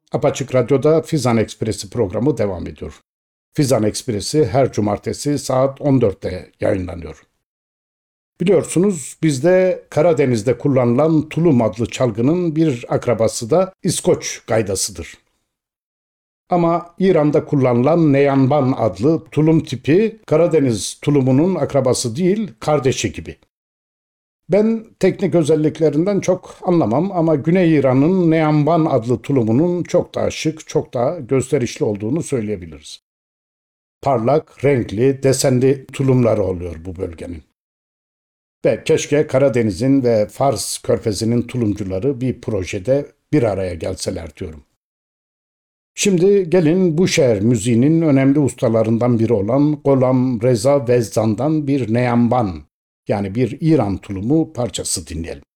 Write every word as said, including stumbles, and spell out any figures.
Apaçık Radyo'da Fizan Ekspresi programı devam ediyor. Fizan Ekspresi her cumartesi saat on dörtte yayınlanıyor. Biliyorsunuz bizde Karadeniz'de kullanılan tulum adlı çalgının bir akrabası da İskoç gaydasıdır. Ama İran'da kullanılan neyanban adlı tulum tipi Karadeniz tulumunun akrabası değil, kardeşi gibi. Ben teknik özelliklerinden çok anlamam ama Güney İran'ın neyanban adlı tulumunun çok daha şık, çok daha gösterişli olduğunu söyleyebiliriz. Parlak, renkli, desenli tulumları oluyor bu bölgenin. Ve keşke Karadeniz'in ve Fars Körfezi'nin tulumcuları bir projede bir araya gelseler diyorum. Şimdi gelin bu şehir müziğinin önemli ustalarından biri olan Golam Reza Vezzan'dan bir neyanban, yani bir İran tulumu parçası dinleyelim.